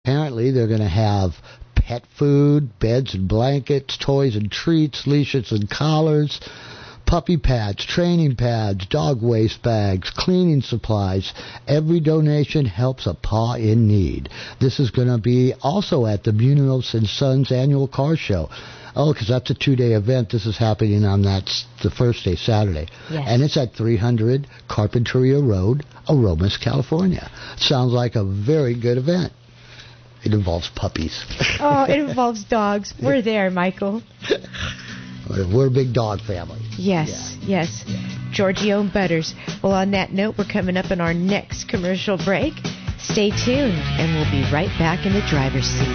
Apparently, they're going to have pet food, beds and blankets, toys and treats, leashes and collars, puppy pads, training pads, dog waste bags, cleaning supplies. Every donation helps a paw in need. This is going to be also at the Munoz & Sons annual car show. Oh, because that's a 2-day event. This is happening on the first day, Saturday. Yes. And it's at 300 Carpinteria Road, Aromas, California. Sounds like a very good event. It involves puppies. Oh, it involves dogs. We're there, Michael. We're a big dog family. Yes. Giorgio and Butters. Well, on that note, we're coming up in our next commercial break. Stay tuned, and we'll be right back in the driver's seat.